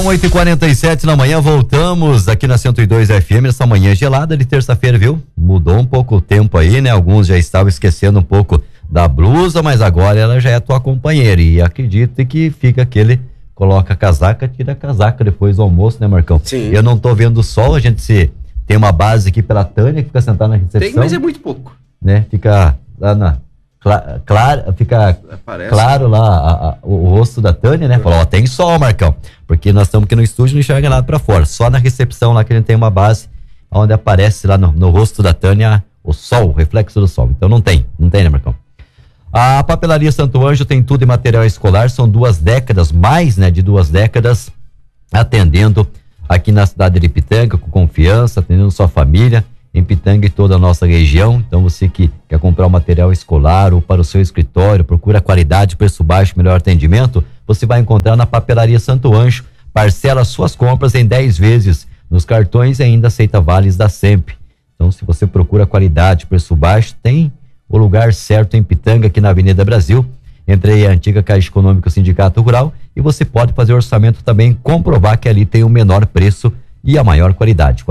8h47 da manhã, voltamos aqui na 102 FM, essa manhã gelada de terça-feira, viu? Mudou um pouco o tempo aí, né? Alguns já estavam esquecendo um pouco da blusa, mas agora ela já é tua companheira e acredite que fica aquele, coloca a casaca, tira a casaca depois do almoço, né, Marcão? Sim. Eu não tô vendo o sol, a gente tem uma base aqui pela Tânia que fica sentada na recepção. Tem, mas é muito pouco. Né? Fica lá na... fica Aparece. Claro lá o rosto da Tânia, né? Falou, ó, tem sol, Marcão, porque nós estamos aqui no estúdio e não enxerga nada pra fora, só na recepção lá que a gente tem uma base onde aparece lá no rosto da Tânia o sol, o reflexo do sol. Então não tem, né, Marcão? A Papelaria Santo Ângelo tem tudo em material escolar, são 2 décadas, mais, né, de 2 décadas atendendo aqui na cidade de Pitanga com confiança, atendendo sua família em Pitanga e toda a nossa região. Então você que quer comprar um material escolar ou para o seu escritório, procura qualidade, preço baixo, melhor atendimento, você vai encontrar na Papelaria Santo Ângelo. Parcela suas compras em 10 vezes nos cartões e ainda aceita vales da SEMP. Então se você procura qualidade, preço baixo, tem o lugar certo em Pitanga, aqui na Avenida Brasil, entre a antiga Caixa Econômica e o Sindicato Rural, e você pode fazer orçamento também, comprovar que ali tem o menor preço e a maior qualidade.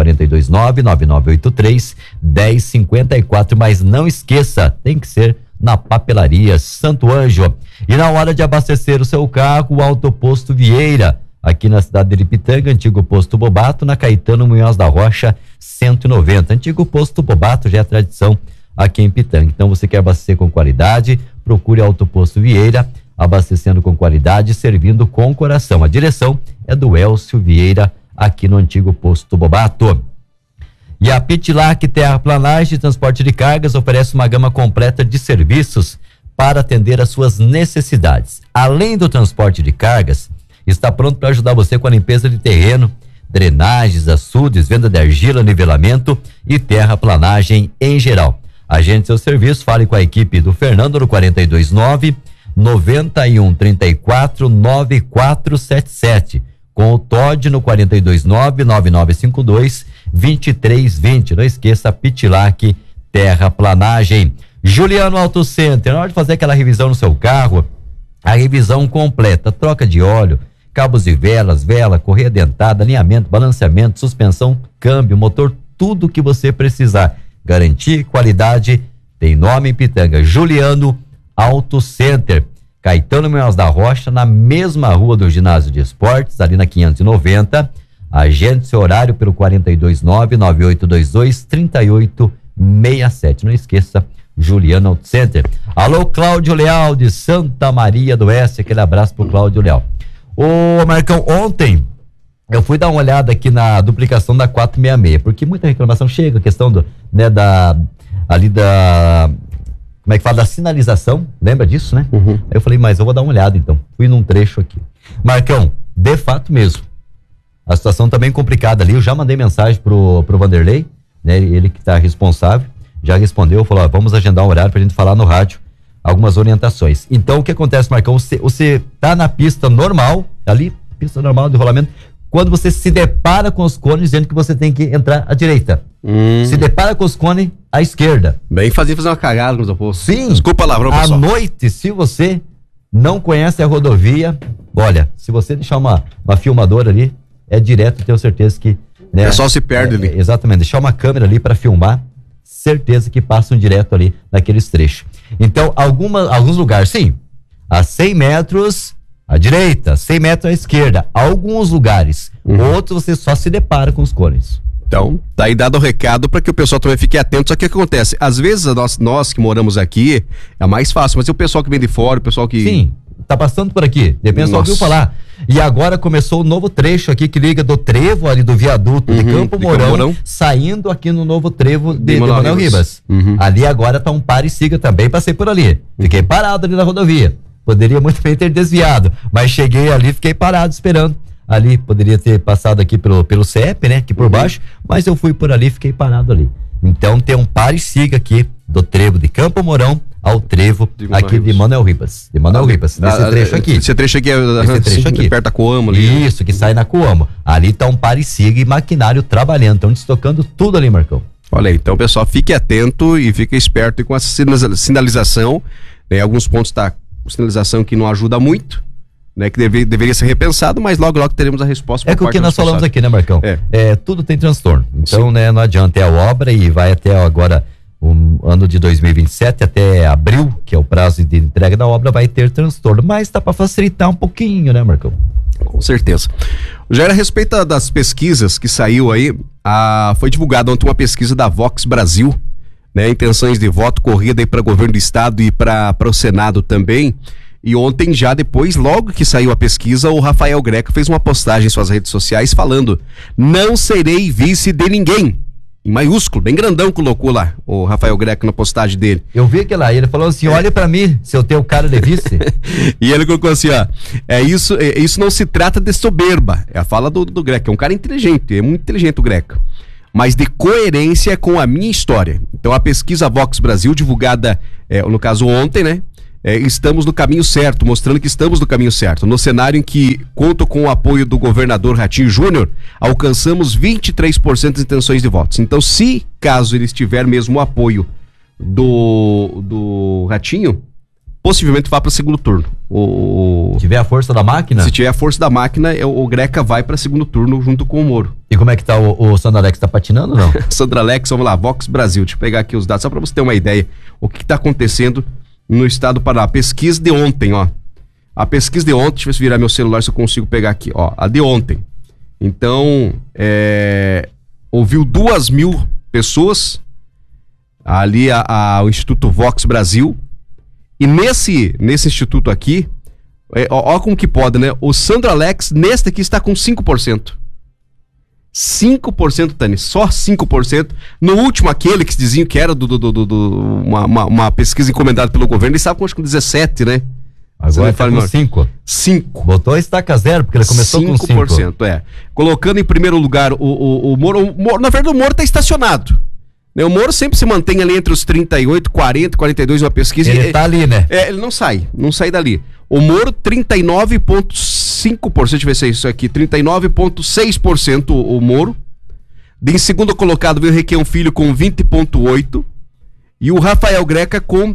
429-9983-1054, mas não esqueça, tem que ser na Papelaria Santo Ângelo. E na hora de abastecer o seu carro, o Autoposto Vieira, aqui na cidade de Pitanga, antigo Posto Bobato, na Caetano Munhoz da Rocha 190. Antigo Posto Bobato já é tradição aqui em Pitanga. Então você quer abastecer com qualidade, procure Autoposto Vieira, abastecendo com qualidade, servindo com coração. A direção é do Elcio Vieira, aqui no antigo Posto Bobato. E a Pitlac Terraplanagem e Transporte de Cargas oferece uma gama completa de serviços para atender às suas necessidades. Além do transporte de cargas, está pronto para ajudar você com a limpeza de terreno, drenagens, açudes, venda de argila, nivelamento e terraplanagem em geral. Agende seu serviço, fale com a equipe do Fernando no 429-9134-9477. Com o Todd no 429-9952-2320. Não esqueça, Pitlac Terraplanagem. Juliano Auto Center, na hora de fazer aquela revisão no seu carro, a revisão completa, troca de óleo, cabos e velas, correia dentada, alinhamento, balanceamento, suspensão, câmbio, motor, tudo que você precisar. Garantia e qualidade, tem nome em Pitanga, Juliano Auto Center. Caetano Munhoz da Rocha, na mesma rua do Ginásio de Esportes, ali na 590. Agende seu horário pelo 429-9822-3867. Não esqueça, Juliano Auto Center. Alô, Cláudio Leal, de Santa Maria do Oeste. Aquele abraço pro Cláudio Leal. Ô, Marcão, ontem eu fui dar uma olhada aqui na duplicação da 466, porque muita reclamação chega, a questão do, né, como é que fala? Da sinalização, lembra disso, né? Uhum. Aí eu falei, mas eu vou dar uma olhada então. Fui num trecho aqui. Marcão, de fato mesmo, a situação tá bem complicada ali. Eu já mandei mensagem pro Vanderlei, né? Ele que tá responsável, já respondeu, falou, ó, vamos agendar um horário pra gente falar no rádio algumas orientações. Então o que acontece, Marcão? Você tá na pista normal, ali, pista normal de rolamento, quando você se depara com os cones dizendo que você tem que entrar à direita. Se depara com os cones à esquerda. Bem fazer uma cagada nos opostos. Sim. Desculpa a palavrão, pessoal. À noite, se você não conhece a rodovia, olha, se você deixar uma filmadora ali, é direto, tenho certeza que... Né, o pessoal se perde ali. Exatamente, deixar uma câmera ali para filmar, certeza que passam direto ali naqueles trechos. Então, alguns lugares, sim, a 100 metros... à direita, 100 metros à esquerda. Alguns lugares, outros você só se depara com os cones. Então, tá aí dado o recado para que o pessoal também fique atento. Só que o que acontece? Às vezes nós que moramos aqui é mais fácil, mas e o pessoal que vem de fora, o pessoal que... Sim, tá passando por aqui, depende, só ouviu falar. E agora começou o novo trecho aqui que liga do trevo ali do viaduto de Campo Mourão, saindo aqui no novo trevo de Manuel Ribas. Ali agora tá um pare e siga também, passei por ali. Fiquei parado ali na rodovia. Poderia muito bem ter desviado, mas cheguei ali, fiquei parado esperando. Ali, poderia ter passado aqui pelo CEP, né? Aqui por baixo, mas eu fui por ali, fiquei parado ali. Então tem um pare e siga aqui do trevo de Campo Mourão ao trevo aqui de Manuel Ribas. De Manuel Ribas, nesse trecho aqui. Esse trecho aqui é perto da Coamo ali. Isso, que sai na Coamo. Ali tá um pare e siga e maquinário trabalhando, estão destocando tudo ali, Marcão. Olha aí, então pessoal, fique atento e fique esperto com essa sinalização. Em alguns pontos tá sinalização que não ajuda muito, né, que deveria ser repensado, mas logo teremos a resposta. É que o que nós falamos aqui, né, Marcão? Tudo tem transtorno. Então, né, não adianta, é a obra e vai até agora o ano de 2027, até abril, que é o prazo de entrega da obra, vai ter transtorno. Mas tá para facilitar um pouquinho, né, Marcão? Com certeza. Já era a respeito das pesquisas que saiu aí, foi divulgada ontem uma pesquisa da Vox Brasil, né, intenções de voto corrida aí para governo do estado e para o Senado também. E ontem já depois, logo que saiu a pesquisa, o Rafael Greca fez uma postagem em suas redes sociais falando: não serei vice de ninguém. Em maiúsculo, bem grandão, colocou lá o Rafael Greca na postagem dele. Eu vi aquilo lá, ele falou assim: olha pra mim, se eu tenho cara de vice. E ele colocou assim, ó: isso não se trata de soberba. É a fala do Greca, é um cara inteligente, é muito inteligente o Greca, mas de coerência com a minha história. Então a pesquisa Vox Brasil, divulgada, no caso ontem, né? Estamos no caminho certo, mostrando que estamos no caminho certo. No cenário em que conto com o apoio do governador Ratinho Júnior, alcançamos 23% de intenções de votos. Então, se caso ele tiver mesmo o apoio do Ratinho, possivelmente vá para o segundo turno. Se tiver a força da máquina? Se tiver a força da máquina, o Greca vai para segundo turno junto com o Moro. E como é que tá o Sandro Alex? Tá patinando ou não? Sandro Alex, vamos lá, Vox Brasil. Deixa eu pegar aqui os dados, só para você ter uma ideia o que está acontecendo no estado do Paraná. Pesquisa de ontem, ó. A pesquisa de ontem, deixa eu ver se virar meu celular se eu consigo pegar aqui, ó. A de ontem. Então, ouviu 2.000 pessoas ali o Instituto Vox Brasil. E nesse instituto aqui, ó como que pode, né? O Sandro Alex, neste aqui, está com 5%. 5%, Tani, só 5%. No último, aquele que se diziam que era uma pesquisa encomendada pelo governo, ele estava com acho que 17%, né? Agora está com 5%. 5%. Botou a estaca zero, porque ele começou com 5%. Colocando em primeiro lugar o Moro. Na verdade, o Moro está estacionado. O Moro sempre se mantém ali entre os 38, 40, 42, uma pesquisa. Ele está ali, né? Ele não sai dali. O Moro, 39,5%, deixa eu ver se é isso aqui, 39,6% o Moro. Em segundo colocado veio o Requião Filho com 20,8%. E o Rafael Greca com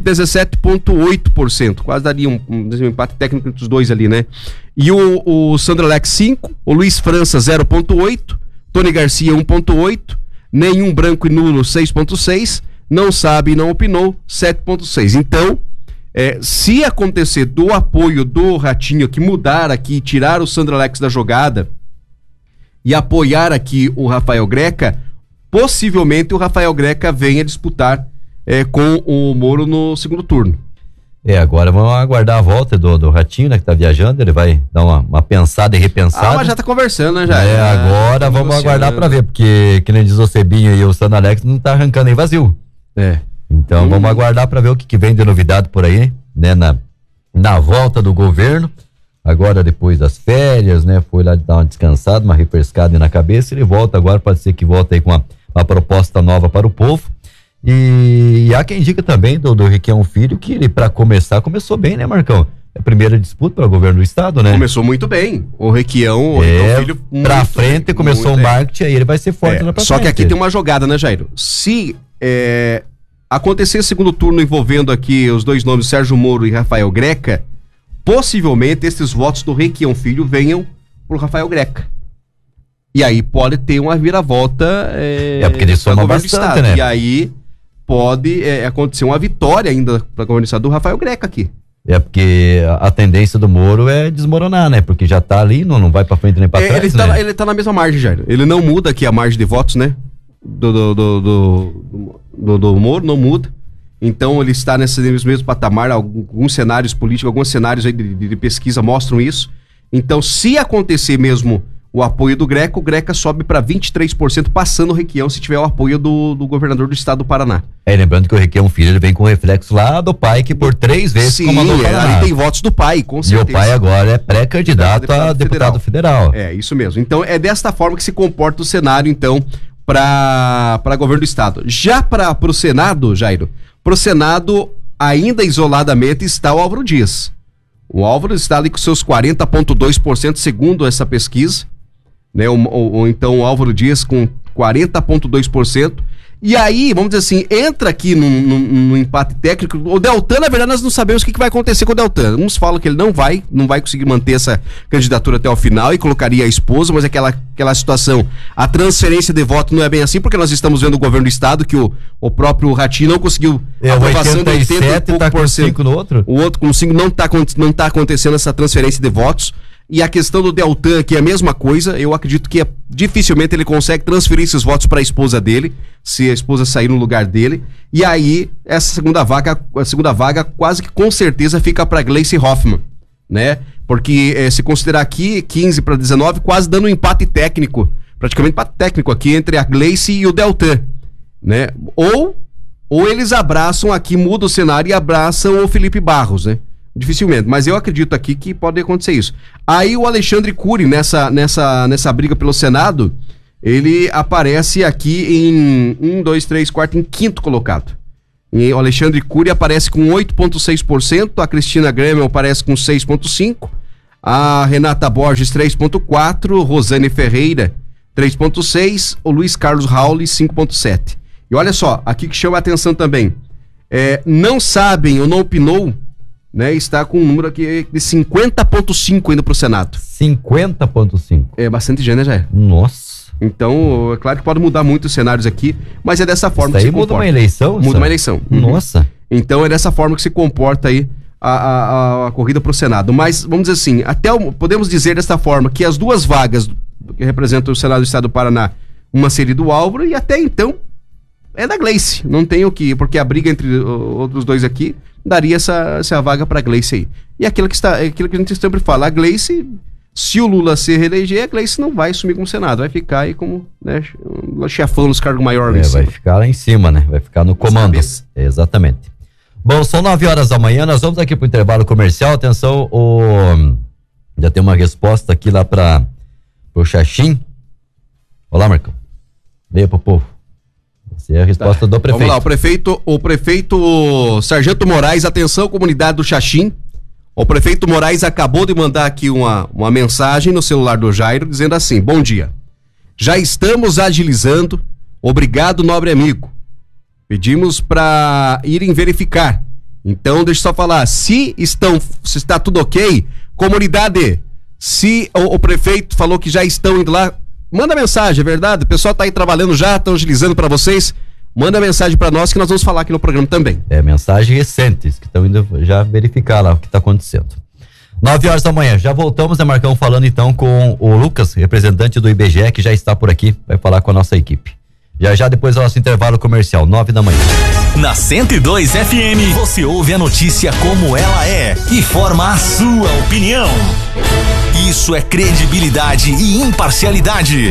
17,8%. Quase daria um empate técnico entre os dois ali, né? E o Sandro Alex 5%, o Luiz França 0,8%, Tony Garcia 1,8%, nenhum branco e nulo 6,6%, não sabe e não opinou 7,6%. Então, se acontecer do apoio do Ratinho que mudar aqui, tirar o Sandro Alex da jogada e apoiar aqui o Rafael Greca, possivelmente o Rafael Greca venha disputar com o Moro no segundo turno. Agora vamos aguardar a volta do Ratinho, né, que tá viajando, ele vai dar uma pensada e repensada. Mas já tá conversando, né, já? Agora vamos aguardar pra ver, porque, que nem diz o Cebinho e o Sandro Alex, não tá arrancando em vazio. Então vamos aguardar para ver o que vem de novidade por aí, né, na volta do governo, agora depois das férias, né, foi lá dar uma descansada, uma refrescada na cabeça, ele volta agora, pode ser que volte aí com uma proposta nova para o povo. E há quem diga também do Requião Filho que ele, para começar, começou bem, né, Marcão? É a primeira disputa para o governo do estado, né? Começou muito bem. O Requião Filho pra frente, começou o marketing, aí ele vai ser forte lá pra frente. Só que aqui tem uma jogada, né, Jairo? Se acontecer segundo turno envolvendo aqui os dois nomes, Sérgio Moro e Rafael Greca, possivelmente esses votos do Requião Filho venham pro Rafael Greca. E aí pode ter uma viravolta porque ele soma bastante, né? E aí pode acontecer uma vitória ainda para o governo do estado do Rafael Greca aqui. Porque a tendência do Moro é desmoronar, né? Porque já tá ali, não vai pra frente nem pra trás, ele tá na mesma margem, Jair. Ele não muda aqui a margem de votos, né? Do Moro, não muda. Então ele está nesse mesmo patamar. Alguns cenários políticos, alguns cenários aí de pesquisa mostram isso. Então, se acontecer mesmo o apoio do Greca, o Greca sobe para 23%, passando o Requião se tiver o apoio do governador do estado do Paraná. Lembrando que o Requião Filho, ele vem com reflexo lá do pai, que por 3 vezes comandou o Paraná. Ali tem votos do pai, com certeza. E o pai agora é pré-candidato a deputado federal. Isso mesmo. Então é desta forma que se comporta o cenário, então, para governo do estado. Já para o Senado, Jairo, para o Senado, ainda isoladamente, está o Álvaro Dias. O Álvaro está ali com seus 40,2%, segundo essa pesquisa, né? Então o Álvaro Dias com 40,2%, E aí, vamos dizer assim, entra aqui no empate técnico. O Deltan, na verdade, nós não sabemos o que vai acontecer com o Deltan. Uns falam que ele não vai conseguir manter essa candidatura até o final e colocaria a esposa, mas aquela situação, a transferência de voto não é bem assim, porque nós estamos vendo o governo do estado que o próprio Ratinho não conseguiu aprovação de 80% tá com 5 no outro. O outro com 5 não tá acontecendo essa transferência de votos. E a questão do Deltan aqui é a mesma coisa. Eu acredito que dificilmente ele consegue transferir esses votos para a esposa dele, se a esposa sair no lugar dele. E aí, a segunda vaga quase que com certeza fica para Gleice Hoffmann, né? Porque se considerar aqui 15 para 19, quase dando um empate técnico, praticamente empate técnico aqui entre a Gleice e o Deltan, né? Ou eles abraçam aqui, muda o cenário e abraçam o Felipe Barros, né? Dificilmente, mas eu acredito aqui que pode acontecer isso. Aí o Alexandre Cury, nessa briga pelo Senado, ele aparece aqui em 1, 2, 3, 4, em quinto colocado. E o Alexandre Cury aparece com 8,6%, a Cristina Grêmio aparece com 6,5%, a Renata Borges 3,4%, Rosane Ferreira 3,6%, o Luiz Carlos Rauli 5,7%. E olha só, aqui que chama a atenção também, não sabem ou não opinou, né, está com um número aqui de 50,5 indo pro Senado. 50,5? É bastante gente, né, já é. Nossa. Então, é claro que pode mudar muito os cenários aqui, mas é dessa forma que se comporta. Muda uma eleição? Muda uma eleição. Nossa. Então é dessa forma que se comporta aí a corrida pro Senado. Mas, vamos dizer assim, podemos dizer dessa forma que as duas vagas que representam o Senado do Estado do Paraná, uma seria do Álvaro e até então é da Gleice. Não tem o que, porque a briga entre outros dois aqui daria essa vaga para a Gleice aí. E aquilo que a gente sempre fala, a Gleice, se o Lula se reeleger, a Gleice não vai sumir com o Senado, vai ficar aí como, né, chefão nos cargos maiores. Vai ficar lá em cima, né? Vai ficar no comando. Exatamente. Bom, são 9h da manhã, nós vamos aqui pro intervalo comercial. Atenção, já tem uma resposta aqui lá pro Xaxim. Olá, Marcão. Leia pro povo. Essa é a resposta do prefeito. Vamos lá, o prefeito Sargento Moraes, atenção, comunidade do Xaxim. O prefeito Moraes acabou de mandar aqui uma mensagem no celular do Jairo, dizendo assim: bom dia, já estamos agilizando, obrigado, nobre amigo. Pedimos para irem verificar. Então, deixa eu só falar, se está tudo ok, comunidade, se o prefeito falou que já estão indo lá, manda mensagem, é verdade? O pessoal tá aí trabalhando já, estão agilizando para vocês. Manda mensagem para nós que nós vamos falar aqui no programa também. Mensagem recentes que estão indo já verificar lá o que está acontecendo. 9h da manhã, já voltamos, né, Marcão, falando então com o Lucas, representante do IBGE, que já está por aqui, vai falar com a nossa equipe. Já depois do nosso intervalo comercial, 9h da manhã. Na 102 FM, você ouve a notícia como ela é e forma a sua opinião. Isso é credibilidade e imparcialidade.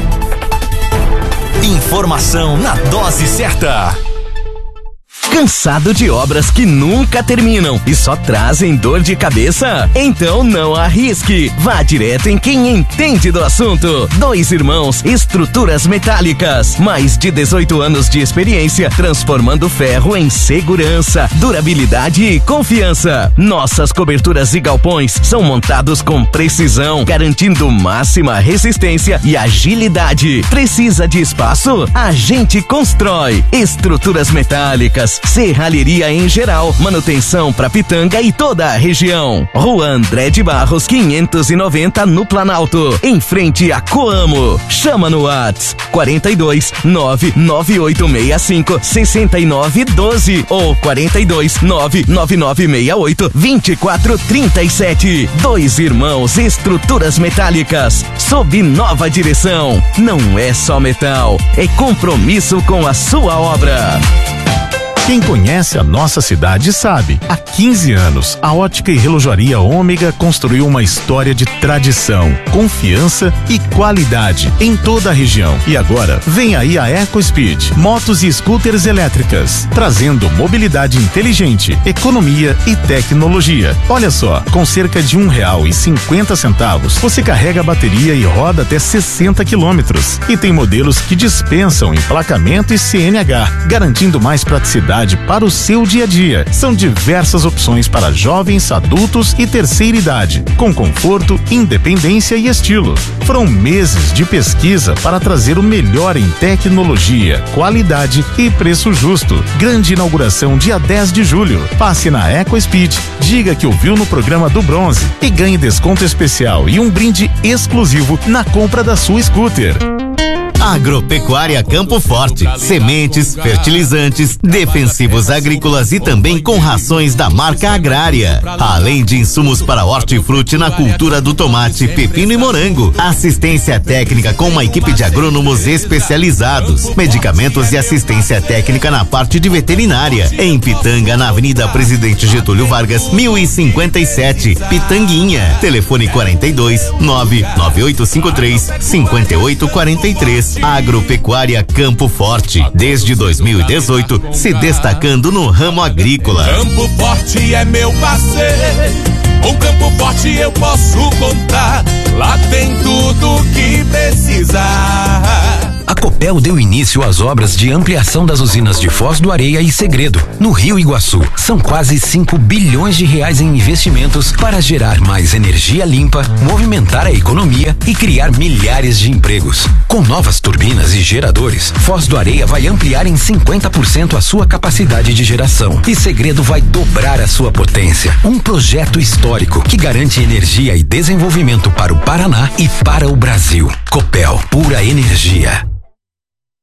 Informação na dose certa. Cansado de obras que nunca terminam e só trazem dor de cabeça? Então não arrisque. Vá direto em quem entende do assunto. Dois Irmãos Estruturas Metálicas. Mais de 18 anos de experiência transformando ferro em segurança, durabilidade e confiança. Nossas coberturas e galpões são montados com precisão, garantindo máxima resistência e agilidade. Precisa de espaço? A gente constrói. Estruturas Metálicas, serralheria em geral, manutenção para Pitanga e toda a região. Rua André de Barros 590 no Planalto, em frente a Coamo. Chama no WhatsApp 42 99865 6912 ou 42 99968 2437. Dois Irmãos Estruturas Metálicas, sob nova direção. Não é só metal, é compromisso com a sua obra. Quem conhece a nossa cidade sabe. Há 15 anos, a Ótica e Relojoaria Ômega construiu uma história de tradição, confiança e qualidade em toda a região. E agora, vem aí a EcoSpeed, motos e scooters elétricas, trazendo mobilidade inteligente, economia e tecnologia. Olha só, com cerca de R$1,50, você carrega a bateria e roda até 60 quilômetros. E tem modelos que dispensam emplacamento e CNH, garantindo mais praticidade qualidade para o seu dia a dia. São diversas opções para jovens, adultos e terceira idade, com conforto, independência e estilo. Foram meses de pesquisa para trazer o melhor em tecnologia, qualidade e preço justo. Grande inauguração dia 10 de julho. Passe na EcoSpeed, diga que ouviu no programa do Bronze e ganhe desconto especial e um brinde exclusivo na compra da sua scooter. Agropecuária Campo Forte, sementes, fertilizantes, defensivos agrícolas e também com rações da marca Agrária. Além de insumos para hortifruti na cultura do tomate, pepino e morango. Assistência técnica com uma equipe de agrônomos especializados. Medicamentos e assistência técnica na parte de veterinária. Em Pitanga, na Avenida Presidente Getúlio Vargas, 1057, Pitanguinha. Telefone 42 99853 5843. Agropecuária Campo Forte, desde 2018, se destacando no ramo agrícola. Campo Forte é meu parceiro, com Campo Forte eu posso contar, lá tem tudo que precisar. A Copel deu início às obras de ampliação das usinas de Foz do Areia e Segredo, no Rio Iguaçu. São quase 5 bilhões de reais em investimentos para gerar mais energia limpa, movimentar a economia e criar milhares de empregos. Com novas turbinas e geradores, Foz do Areia vai ampliar em 50% a sua capacidade de geração e Segredo vai dobrar a sua potência. Um projeto histórico que garante energia e desenvolvimento para o Paraná e para o Brasil. Copel, pura energia.